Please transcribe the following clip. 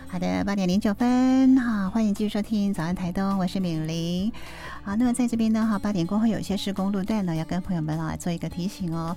好的，8:09，好，欢迎继续收听早安台东，我是敏玲。好，那么在这边呢，8点过后有些施工路段呢，要跟朋友们做一个提醒哦。